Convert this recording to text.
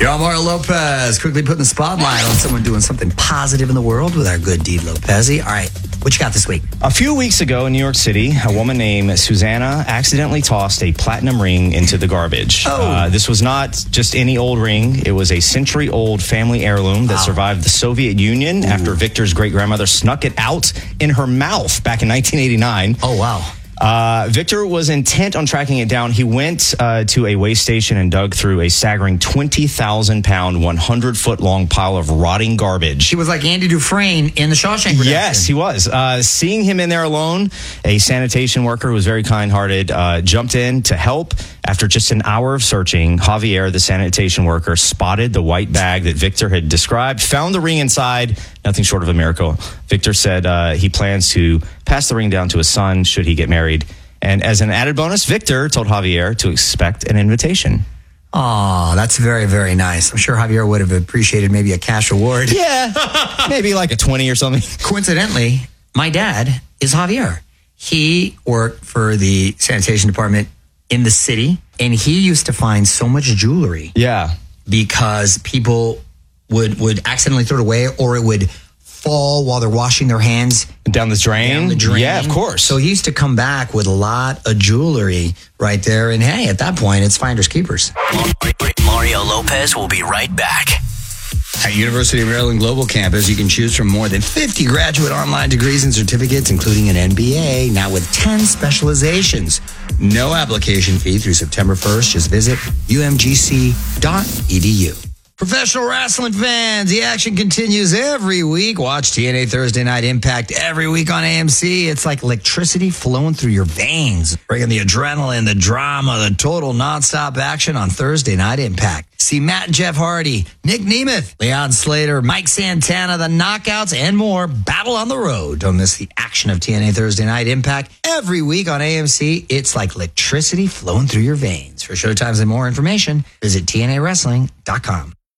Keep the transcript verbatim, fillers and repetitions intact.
You're Mario Lopez, quickly putting the spotlight on someone doing something positive in the world with our good deed, Lopez. All right, what you got this week? A few weeks ago in New York City, a woman named Susanna accidentally tossed a platinum ring into the garbage. Oh. Uh, this was not just any old ring. It was a century-old family heirloom that wow. survived the Soviet Union Ooh. after Victor's great-grandmother snuck it out in her mouth back in nineteen eighty-nine. Oh, wow. Uh, Victor was intent on tracking it down. He went uh, to a waste station and dug through a staggering twenty thousand pound, one hundred foot long pile of rotting garbage. He was like Andy Dufresne in the Shawshank Redemption. Yes, he was. Uh, seeing him in there alone, a sanitation worker who was very kind-hearted uh, jumped in to help. After just an hour of searching, Javier, the sanitation worker, spotted the white bag that Victor had described, found the ring inside. Nothing short of a miracle. Victor said uh, he plans to pass the ring down to his son should he get married. And as an added bonus, Victor told Javier to expect an invitation. Oh, that's very, very nice. I'm sure Javier would have appreciated maybe a cash reward. Yeah, maybe like a twenty or something. Coincidentally, my dad is Javier. He worked for the sanitation department in the city, and he used to find so much jewelry. Yeah. Because people would would accidentally throw it away, or it would fall while they're washing their hands down the drain. Down the drain. Yeah, of course. So he used to come back with a lot of jewelry right there. And hey, at that point, it's finders keepers. Mario Lopez will be right back. At University of Maryland Global Campus, you can choose from more than fifty graduate online degrees and certificates, including an M B A, now with ten specializations. No application fee through September first. Just visit u m g c dot e d u. Professional wrestling fans, the action continues every week. Watch T N A Thursday Night Impact every week on A M C. It's like electricity flowing through your veins, bringing the adrenaline, the drama, the total nonstop action on Thursday Night Impact. See Matt and Jeff Hardy, Nick Nemeth, Leon Slater, Mike Santana, the Knockouts, and more battle on the road. Don't miss the action of T N A Thursday Night Impact every week on A M C. It's like electricity flowing through your veins. For showtimes and more information, visit T N A wrestling dot com.